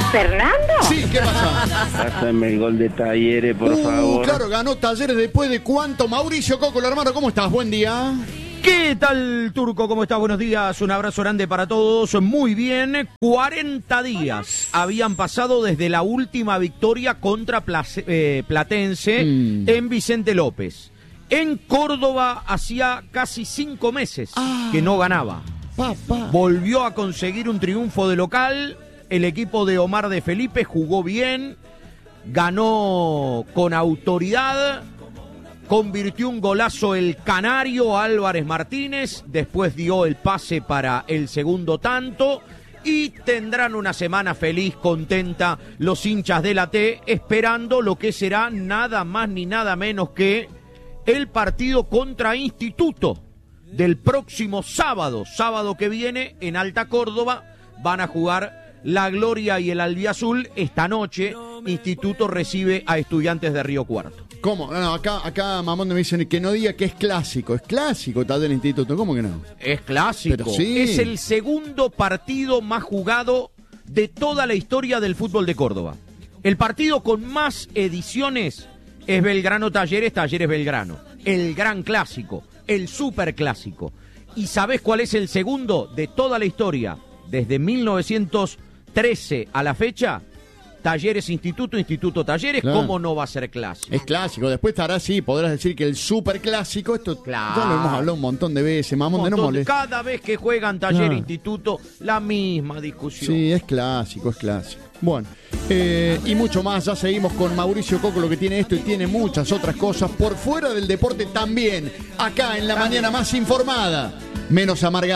¿Fernando? Sí, ¿qué pasa? Pásame el gol de Talleres, por favor. Claro, ganó Talleres después de cuánto. Mauricio Cocolo, hermano, ¿cómo estás? Buen día. ¿Qué tal, Turco? ¿Cómo estás? Buenos días, un abrazo grande para todos. Muy bien, 40 días habían pasado desde la última victoria contra Platense en Vicente López. En Córdoba hacía casi 5 meses que no ganaba. Volvió a conseguir un triunfo de local. El equipo de Omar de Felipe jugó bien, ganó con autoridad, convirtió un golazo el canario Álvarez Martínez, después dio el pase para el segundo tanto y tendrán una semana feliz, contenta los hinchas de la T, esperando lo que será nada más ni nada menos que el partido contra Instituto del próximo sábado que viene en Alta Córdoba. Van a jugar la Gloria y el Albiazul. Esta noche Instituto recibe a Estudiantes de Río Cuarto. ¿Cómo? No, acá Mamón me dicen que no diga que es clásico tal del Instituto. ¿Cómo que no? Es clásico. Pero sí. Es el segundo partido más jugado de toda la historia del fútbol de Córdoba. El partido con más ediciones es Belgrano-Talleres, Talleres-Belgrano. El gran clásico, el super clásico. ¿Y sabés cuál es el segundo de toda la historia? Desde 1913 a la fecha, Talleres Instituto, Instituto Talleres, claro. ¿Cómo no va a ser clásico? Es clásico, después estará sí, podrás decir que el super clásico, esto claro. Ya lo hemos hablado un montón de veces, Mamón, de no molestes. Cada vez que juegan Taller Instituto, la misma discusión. Sí, es clásico. Bueno, y mucho más, ya seguimos con Mauricio Cocolo, que tiene esto y tiene muchas otras cosas por fuera del deporte también, acá en la mañana más informada, menos amargada.